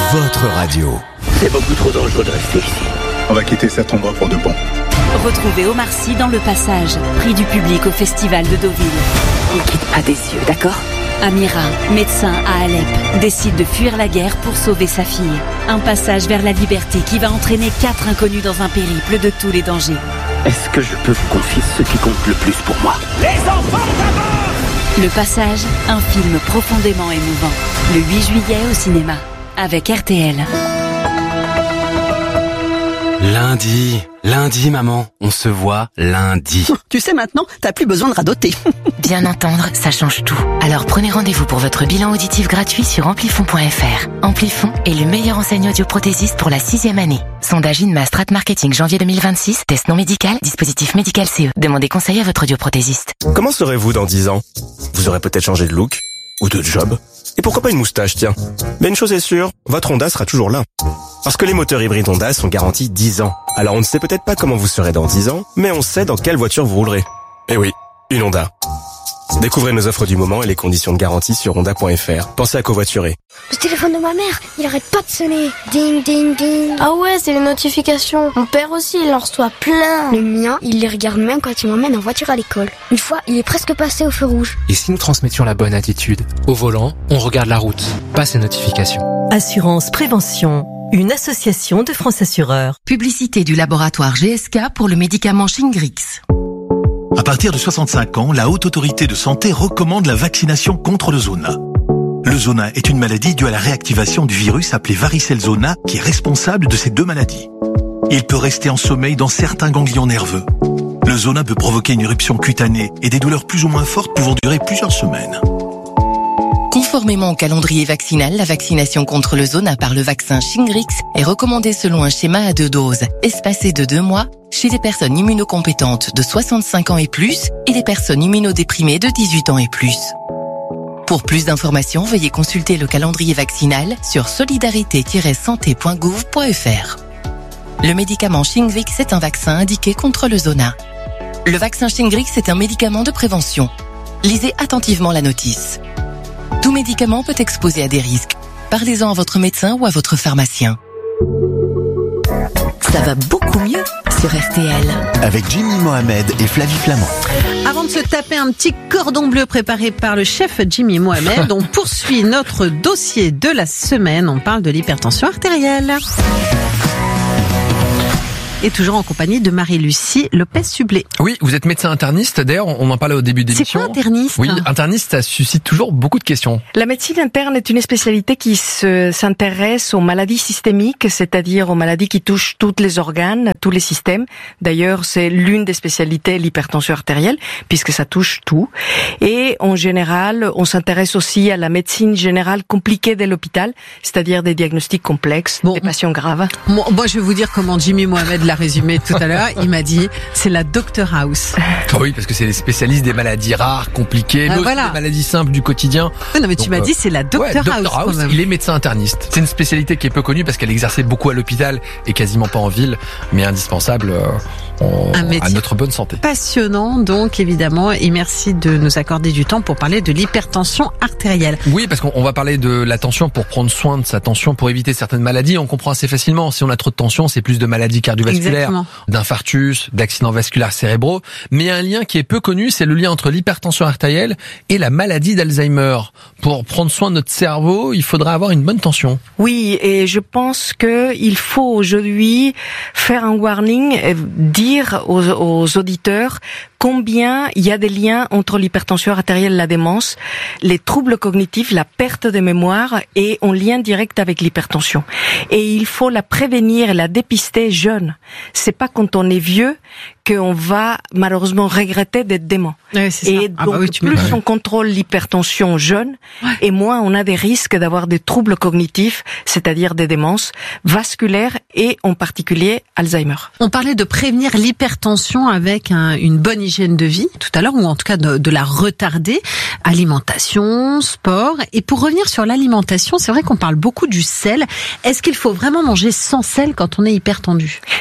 votre radio. C'est beaucoup trop dangereux de rester ici. On va quitter cet endroit pour de bon. Retrouvez Omar Sy dans Le Passage, prix du public au Festival de Deauville. On ne quitte pas des yeux, d'accord ? Amira, médecin à Alep, décide de fuir la guerre pour sauver sa fille. Un passage vers la liberté qui va entraîner 4 inconnus dans un périple de tous les dangers. Est-ce que je peux vous confier ce qui compte le plus pour moi ? Les enfants d'abord ! Le Passage, un film profondément émouvant. Le 8 juillet au cinéma, avec RTL. Lundi, maman, on se voit lundi. Tu sais maintenant, t'as plus besoin de radoter. Bien entendre, ça change tout. Alors prenez rendez-vous pour votre bilan auditif gratuit sur amplifon.fr. Amplifon est le meilleur enseignant audioprothésiste pour la 6e année. Sondage INMA Strat Marketing janvier 2026, test non médical, dispositif médical CE. Demandez conseil à votre audioprothésiste. Comment serez-vous dans 10 ans ? Vous aurez peut-être changé de look ou de job. Et pourquoi pas une moustache, tiens. Mais une chose est sûre, votre Honda sera toujours là. Parce que les moteurs hybrides Honda sont garantis 10 ans. Alors on ne sait peut-être pas comment vous serez dans 10 ans, mais on sait dans quelle voiture vous roulerez. Eh oui, une Honda. Découvrez nos offres du moment et les conditions de garantie sur honda.fr. Pensez à covoiturer. Le téléphone de ma mère, il arrête pas de sonner. Ding, ding, ding. Ah ouais, c'est les notifications. Mon père aussi, il en reçoit plein. Le mien, il les regarde même quand il m'emmène en voiture à l'école. Une fois, il est presque passé au feu rouge. Et si nous transmettions la bonne attitude ? Au volant, on regarde la route, pas ces notifications. Assurance Prévention, une association de France Assureurs. Publicité du laboratoire GSK pour le médicament Shingrix. À partir de 65 ans, la Haute Autorité de Santé recommande la vaccination contre le zona. Le zona est une maladie due à la réactivation du virus appelé varicelle zona qui est responsable de ces 2 maladies. Il peut rester en sommeil dans certains ganglions nerveux. Le zona peut provoquer une éruption cutanée et des douleurs plus ou moins fortes pouvant durer plusieurs semaines. Conformément au calendrier vaccinal, la vaccination contre le zona par le vaccin Shingrix est recommandée selon un schéma à 2 doses, espacées de 2 mois, chez des personnes immunocompétentes de 65 ans et plus et des personnes immunodéprimées de 18 ans et plus. Pour plus d'informations, veuillez consulter le calendrier vaccinal sur solidarité-santé.gouv.fr. Le médicament Shingrix est un vaccin indiqué contre le zona. Le vaccin Shingrix est un médicament de prévention. Lisez attentivement la notice. Tout médicament peut exposer à des risques. Parlez-en à votre médecin ou à votre pharmacien. Ça va beaucoup mieux sur RTL. Avec Jimmy Mohamed et Flavie Flamand. Avant de se taper un petit cordon bleu préparé par le chef Jimmy Mohamed, on poursuit notre dossier de la semaine. On parle de l'hypertension artérielle. Et toujours en compagnie de Marie-Lucie Lopez-Sublé. Oui, vous êtes médecin interniste. D'ailleurs, on en parlait au début de l'émission. C'est quoi interniste ? Oui, interniste, ça suscite toujours beaucoup de questions. La médecine interne est une spécialité qui s'intéresse aux maladies systémiques, c'est-à-dire aux maladies qui touchent tous les organes, tous les systèmes. D'ailleurs, c'est l'une des spécialités, l'hypertension artérielle, puisque ça touche tout. Et en général, on s'intéresse aussi à la médecine générale compliquée de l'hôpital, c'est-à-dire des diagnostics complexes, des patients graves. Moi, je vais vous dire comment Jimmy Mohamed l'a résumé tout à l'heure. Il m'a dit, c'est la Dr House. Oui, parce que c'est les spécialistes des maladies rares, compliquées, mais aussi des maladies simples du quotidien. Non, mais tu m'as dit, c'est la Dr House. Il est médecin interniste. C'est une spécialité qui est peu connue parce qu'elle exerçait beaucoup à l'hôpital et quasiment pas en ville, mais indispensable à notre bonne santé. Passionnant, donc, évidemment, et merci de nous accorder du temps pour parler de l'hypertension artérielle. Oui, parce qu'on va parler de la tension pour prendre soin de sa tension, pour éviter certaines maladies. On comprend assez facilement. Si on a trop de tension, c'est plus de maladies cardiovasculaires, d'infarctus, d'accidents vasculaires cérébraux. Mais il y a un lien qui est peu connu, c'est le lien entre l'hypertension artérielle et la maladie d'Alzheimer. Pour prendre soin de notre cerveau, il faudra avoir une bonne tension. Oui, et je pense que il faut aujourd'hui faire un warning, dire aux auditeurs combien il y a des liens entre l'hypertension artérielle et la démence, les troubles cognitifs, la perte de mémoire est en lien direct avec l'hypertension. Et il faut la prévenir et la dépister jeune. C'est pas quand on est vieux qu'on va malheureusement regretter d'être dément. Oui, c'est et ça. donc plus on contrôle l'hypertension jeune, et moins on a des risques d'avoir des troubles cognitifs, c'est-à-dire des démences vasculaires et en particulier Alzheimer. On parlait de prévenir l'hypertension avec une bonne hygiène de vie tout à l'heure, ou en tout cas de la retarder. Alimentation, sport. Et pour revenir sur l'alimentation, c'est vrai qu'on parle beaucoup du sel. Est-ce qu'il faut vraiment manger sans sel quand on est hypertendu ? Non.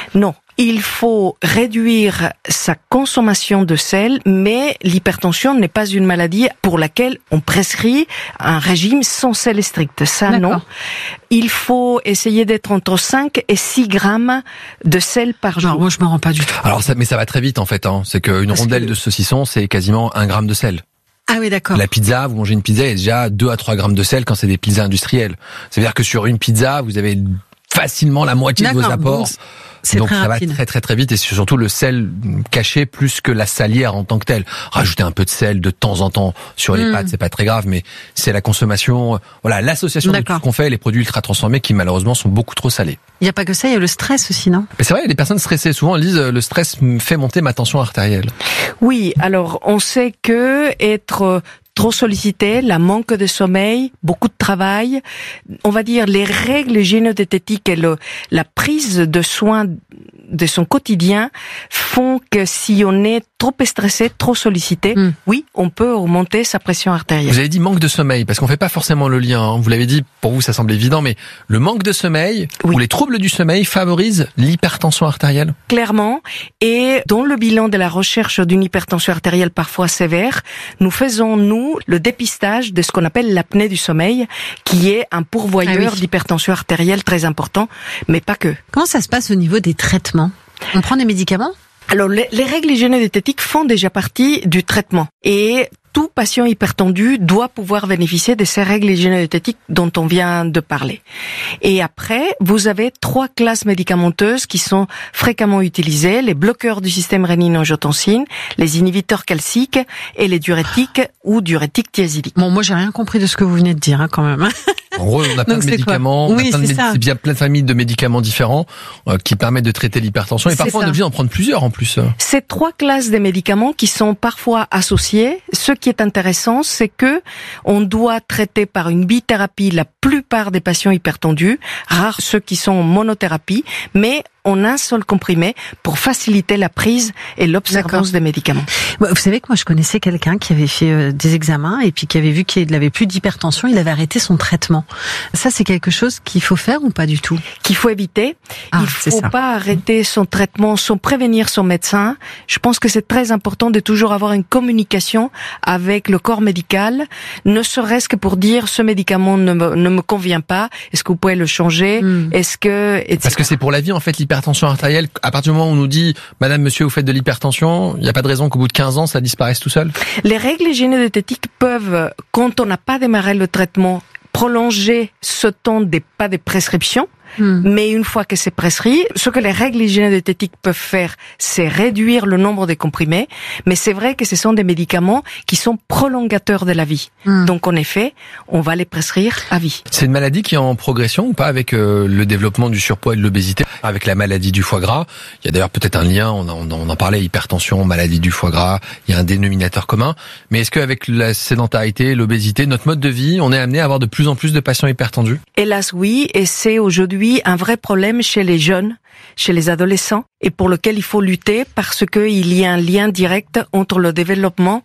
Il faut réduire sa consommation de sel, mais l'hypertension n'est pas une maladie pour laquelle on prescrit un régime sans sel strict. Ça, non. Il faut essayer d'être entre 5 et 6 grammes de sel par jour. Non, moi, je me rends pas du tout. Alors, mais ça va très vite, en fait, hein. C'est qu'une rondelle de saucisson, c'est quasiment 1 gramme de sel. Ah oui, d'accord. La pizza, vous mangez une pizza, il y a déjà 2 à 3 grammes de sel quand c'est des pizzas industrielles. C'est-à-dire que sur une pizza, vous avez facilement la moitié de vos apports. Donc ça va très très vite, et c'est surtout le sel caché plus que la salière en tant que telle. Rajouter un peu de sel de temps en temps sur les pâtes, c'est pas très grave, mais c'est la consommation, voilà, l'association de tout ce qu'on fait, les produits ultra transformés qui malheureusement sont beaucoup trop salés. Il n'y a pas que ça, il y a le stress aussi, non? Mais c'est vrai, il y a des personnes stressées. Souvent, elles disent le stress me fait monter ma tension artérielle. Oui, alors on sait que être trop sollicité, la manque de sommeil, beaucoup de travail, on va dire les règles hygiéno-diététiques et la prise de soin de son quotidien font que si on est trop stressé, trop sollicité, oui, on peut augmenter sa pression artérielle. Vous avez dit manque de sommeil, parce qu'on fait pas forcément le lien, hein. Vous l'avez dit, pour vous ça semble évident, mais le manque de sommeil ou les troubles du sommeil favorisent l'hypertension artérielle? Clairement, et dans le bilan de la recherche d'une hypertension artérielle parfois sévère, nous faisons, nous, le dépistage de ce qu'on appelle l'apnée du sommeil, qui est un pourvoyeur d'hypertension artérielle très important, mais pas que. Comment ça se passe au niveau des traitements? On prend des médicaments? Alors, les règles hygiéno-diététiques font déjà partie du traitement. Et tout patient hypertendu doit pouvoir bénéficier de ces règles hygiéno-diététiques dont on vient de parler. Et après, vous avez 3 classes médicamenteuses qui sont fréquemment utilisées, les bloqueurs du système rénine-angiotensine, les inhibiteurs calciques et les diurétiques ou diurétiques thiazidiques. Bon, moi, j'ai rien compris de ce que vous venez de dire, hein, quand même. En gros, on a plein de médicaments, il y a plein de familles de médicaments différents qui permettent de traiter l'hypertension, et parfois on est obligé d'en prendre plusieurs en plus. Ces 3 classes de médicaments qui sont parfois associées, ce qui est intéressant, c'est que on doit traiter par une bithérapie la plupart des patients hypertendus, rares ceux qui sont en monothérapie, mais en un seul comprimé pour faciliter la prise et l'observance des médicaments. Vous savez que moi je connaissais quelqu'un qui avait fait des examens et puis qui avait vu qu'il n'avait plus d'hypertension, il avait arrêté son traitement. Ça, c'est quelque chose qu'il faut faire ou pas du tout? Qu'il faut éviter. Il faut pas arrêter son traitement sans prévenir son médecin. Je pense que c'est très important de toujours avoir une communication avec le corps médical, ne serait-ce que pour dire ce médicament ne me convient pas, est-ce que vous pouvez le changer, est-ce que... etc. Parce que c'est pour la vie en fait l'hypertension artérielle. À partir du moment où on nous dit madame, monsieur, vous faites de l'hypertension, il n'y a pas de raison qu'au bout de 15 ans ça disparaisse tout seul? Les règles hygiéno-diététiques peuvent, quand on n'a pas démarré le traitement, prolonger ce temps pas des prescriptions. Mais une fois que c'est prescrit, ce que les règles hygiéno-diététiques peuvent faire, c'est réduire le nombre de comprimés. Mais c'est vrai que ce sont des médicaments qui sont prolongateurs de la vie. Donc en effet, on va les prescrire à vie. C'est une maladie qui est en progression ou pas avec le développement du surpoids et de l'obésité, avec la maladie du foie gras? Il y a d'ailleurs peut-être un lien, on en parlait, hypertension, maladie du foie gras, il y a un dénominateur commun. Mais est-ce qu'avec la sédentarité, l'obésité, notre mode de vie, on est amené à avoir de plus en plus de patients hypertendus? Hélas oui, et c'est aujourd'hui un vrai problème chez les jeunes, chez les adolescents, et pour lequel il faut lutter parce qu'il y a un lien direct entre le développement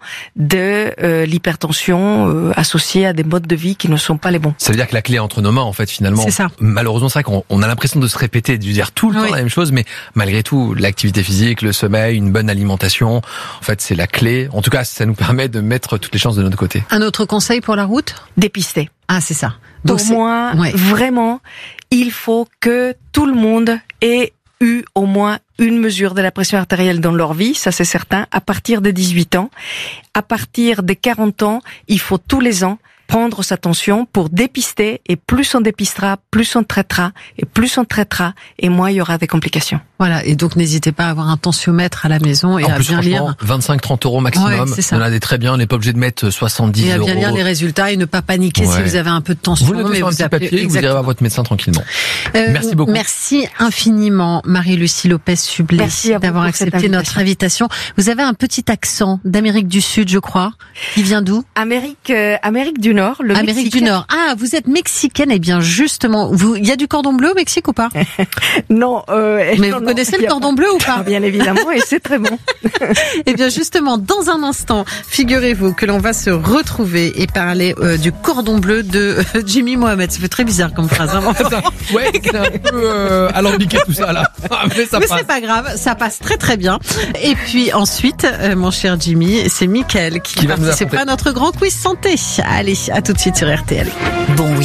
de l'hypertension associée à des modes de vie qui ne sont pas les bons. Ça veut dire que la clé est entre nos mains, en fait, finalement. C'est ça. Malheureusement, c'est vrai qu'on a l'impression de se répéter, de dire tout le temps la même chose, mais malgré tout, l'activité physique, le sommeil, une bonne alimentation, en fait, c'est la clé. En tout cas, ça nous permet de mettre toutes les chances de notre côté. Un autre conseil pour la route? Dépister. Ah, c'est ça. Donc pour moi, vraiment, il faut que tout le monde ait eu au moins une mesure de la pression artérielle dans leur vie, ça c'est certain, à partir de 18 ans. À partir de 40 ans, il faut tous les ans prendre sa tension pour dépister, et plus on dépistera, plus on traitera, et plus on traitera, et moins il y aura des complications. Voilà, et donc n'hésitez pas à avoir un tensiomètre à la maison et en à plus, bien lire. 25-30 € maximum, il y en a des très bien, on n'est pas obligé de mettre 70 €. Et à bien lire les résultats et ne pas paniquer si vous avez un peu de tension. Vous le notez sur un petit papier, vous irez voir votre médecin tranquillement. Merci beaucoup. Merci infiniment Marie-Lucie Lopez-Sublet d'avoir accepté notre invitation. Vous avez un petit accent d'Amérique du Sud, je crois. Il vient d'où? Amérique du Nord, le Amérique Mexique. du Nord. Ah, vous êtes mexicaine. Eh bien, justement, il y a du cordon bleu au Mexique ou pas? Non. Mais vous connaissez le cordon bleu ou pas? Bien évidemment, et c'est très bon. Eh bien, justement, dans un instant, figurez-vous que l'on va se retrouver et parler du cordon bleu de Jimmy Mohamed. Ça fait très bizarre comme phrase. Hein, ouais, c'est un peu alambiqué tout ça là. Mais c'est pas grave, ça passe très très bien. Et puis ensuite, mon cher Jimmy, c'est Mickaël qui participe à notre grand quiz santé. Allez, à tout de suite sur RTL. Bon week-end.